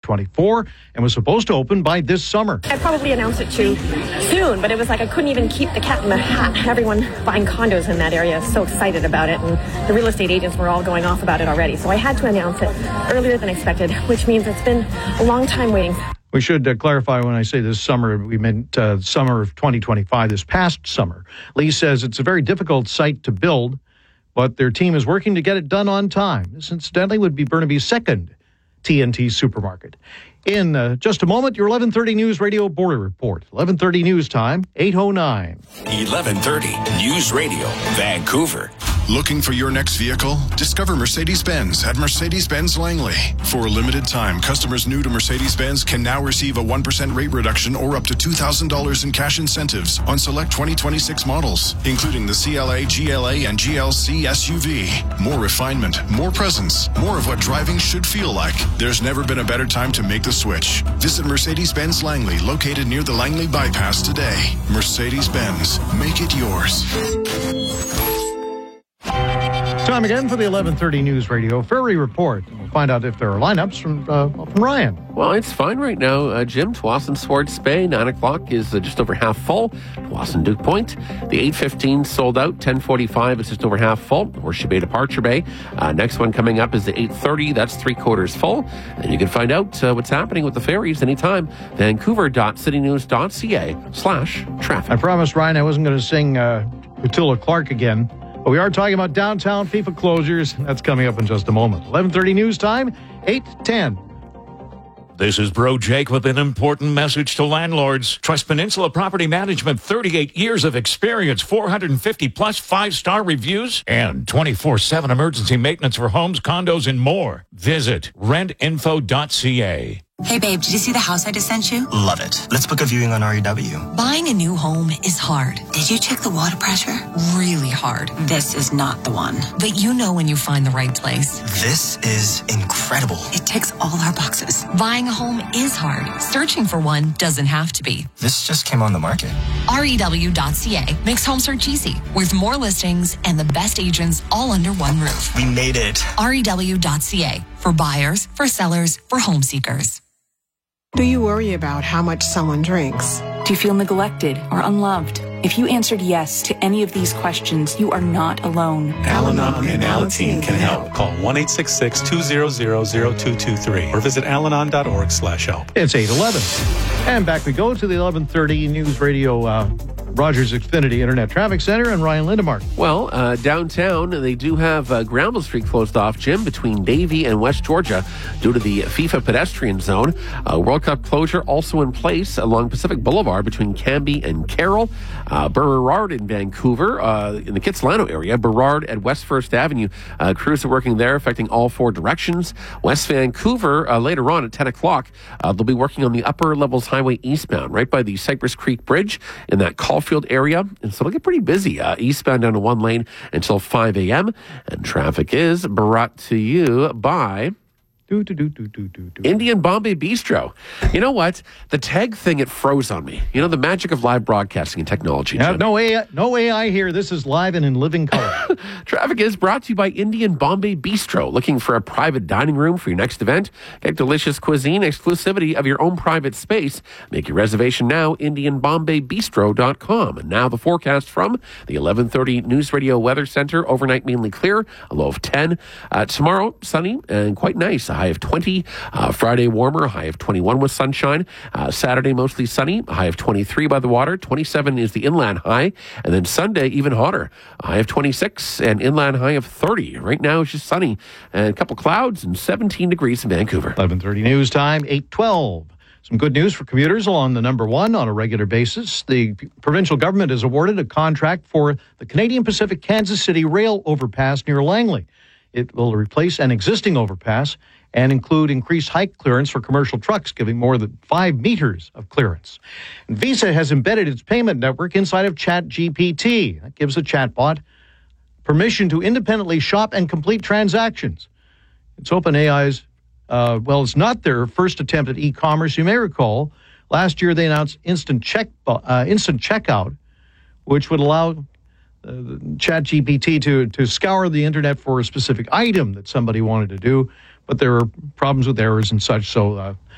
2024 and was supposed to open by this summer. I probably announced it too soon, but it was like I couldn't even keep the cat in the hat. Everyone buying condos in that area is so excited about it, and the real estate agents were all going off about it already. So I had to announce it earlier than expected, which means it's been a long time waiting. We should clarify when I say this summer, we meant summer of 2025, this past summer. Lee says it's a very difficult site to build, but their team is working to get it done on time. This, incidentally, would be Burnaby's second TNT supermarket. In just a moment, your 11:30 News Radio Border Report. 11:30 News Time, 8:09. 11:30 News Radio, Vancouver. Looking for your next vehicle? Discover Mercedes-Benz at Mercedes-Benz Langley. For a limited time, customers new to Mercedes-Benz can now receive a 1% rate reduction or up to $2,000 in cash incentives on select 2026 models, including the CLA, GLA, and GLC SUV. More refinement, more presence, more of what driving should feel like. There's never been a better time to make the switch. Visit Mercedes-Benz Langley, located near the Langley Bypass today. Mercedes-Benz, make it yours. Time again for the 11:30 News Radio Ferry Report. We'll find out if there are lineups from Ryan. Well, it's fine right now, Jim. Tsawwassen Swartz Bay, 9 o'clock is just over half full. Tsawwassen Duke Point, the 8:15 sold out. 10:45 is just over half full. Horseshoe Bay Departure Bay. Next one coming up is the 8:30. That's 3/4 full. And you can find out what's happening with the ferries anytime. Vancouver.citynews.ca/traffic. I promised Ryan I wasn't going to sing Petula Clark again. But we are talking about downtown FIFA closures. That's coming up in just a moment. 11:30 News Time, 8:10. This is Bro Jake with an important message to landlords. Trust Peninsula Property Management, 38 years of experience, 450 plus 5-star reviews, and 24/7 emergency maintenance for homes, condos, and more. Visit rentinfo.ca. Hey babe, did you see the house I just sent you? Love it. Let's book a viewing on REW. Buying a new home is hard. Did you check the water pressure? Really hard. This is not the one. But you know when you find the right place. This is incredible. It ticks all our boxes. Buying a home is hard. Searching for one doesn't have to be. This just came on the market. REW.ca makes home search easy, with more listings and the best agents all under one roof. We made it. REW.ca, for buyers, for sellers, for home seekers. Do you worry about how much someone drinks? Do you feel neglected or unloved? If you answered yes to any of these questions, you are not alone. Al-Anon and Alateen can help. Call 1-866-200-0223 or visit alanon.org/help. It's 8:11. And back we go to the 11:30 News Radio Rogers Xfinity Internet Traffic Center and Ryan Lindemark. Well, downtown, they do have Granville Street closed off, Jim, between Davie and West Georgia due to the FIFA pedestrian zone. World Cup closure also in place along Pacific Boulevard between Cambie and Carroll. Burrard in Vancouver, in the Kitsilano area. Burrard at West First Avenue. Crews are working there, affecting all 4 directions. West Vancouver, later on at 10 o'clock, they'll be working on the Upper Levels Highway eastbound, right by the Cypress Creek Bridge in that Caulfield area. And so it'll get pretty busy eastbound down to 1 lane until 5 a.m. And traffic is brought to you by Indian Bombay Bistro. You know what? The tag thing, it froze on me. You know, the magic of live broadcasting and technology. No AI here. This is live and in living color. Traffic is brought to you by Indian Bombay Bistro. Looking for a private dining room for your next event? Get delicious cuisine, exclusivity of your own private space. Make your reservation now, IndianBombayBistro.com. And now the forecast from the 11:30 News Radio Weather Center. Overnight mainly clear, a low of 10. Tomorrow, sunny and quite nice. A high of 20. Friday warmer, a high of 21 with sunshine. Saturday mostly sunny, a high of 23 by the water. 27 is the inland high. And then Sunday even hotter, a high of 26 and inland high of 30. Right now it's just sunny and a couple clouds and 17 degrees in Vancouver. 11:30 News Time, 8:12. Some good news for commuters along the number 1 on a regular basis. The provincial government has awarded a contract for the Canadian Pacific Kansas City rail overpass near Langley. It will replace an existing overpass and include increased height clearance for commercial trucks, giving more than 5 meters of clearance. And Visa has embedded its payment network inside of ChatGPT. That gives a chatbot permission to independently shop and complete transactions. It's OpenAI's, it's not their first attempt at e-commerce. You may recall, last year they announced instant checkout, which would allow ChatGPT to scour the internet for a specific item that somebody wanted to do, but there were problems with errors and such, so